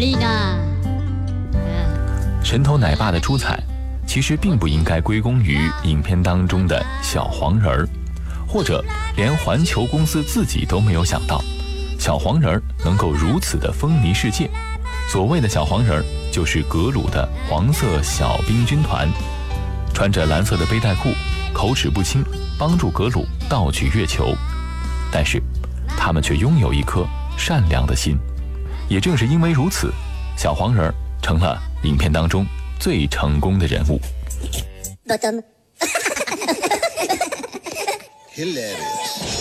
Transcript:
丽娜， 神偷奶爸的出彩，其实并不应该归功于影片当中的小黄人儿，或者连环球公司自己都没有想到，小黄人儿能够如此的风靡世界。所谓的小黄人儿，就是格鲁的黄色小兵军团，穿着蓝色的背带裤，口齿不清，帮助格鲁盗取月球。但是他们却拥有一颗善良的心。也正是因为如此，小黄人儿成了影片当中最成功的人物。 Hilarious.